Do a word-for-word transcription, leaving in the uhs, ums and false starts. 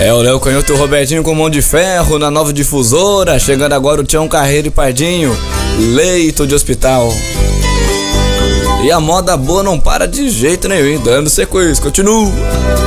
É, o Léo Canhoto e o Robertinho com mão de ferro na nova difusora. Chegando agora o Tião Carreiro e Pardinho, leito de hospital. E a moda boa não para de jeito nenhum, hein? Dando sequência, continua.